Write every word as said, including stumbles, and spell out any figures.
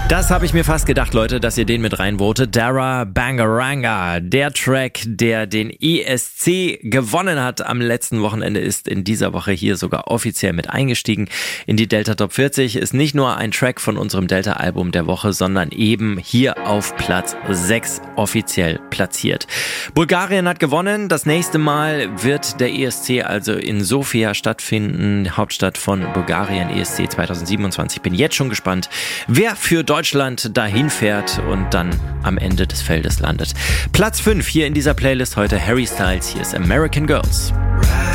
Das habe ich mir fast gedacht, Leute, dass ihr den mit reinvotet. Dara Bangaranga, der Track, der den E S C gewonnen hat am letzten Wochenende, ist in dieser Woche hier sogar offiziell mit eingestiegen in die Delta Top vierzig. Ist nicht nur ein Track von unserem Delta-Album der Woche, sondern eben hier auf Platz sechs offiziell platziert. Bulgarien hat gewonnen. Das nächste Mal wird der E S C also in Sofia stattfinden, Hauptstadt von Bulgarien, E S C zwanzig siebenundzwanzig. Bin jetzt schon gespannt, wer für Deutschland dahin fährt und dann am Ende des Feldes landet. Platz fünf hier in dieser Playlist heute Harry Styles. Hier ist American Girls.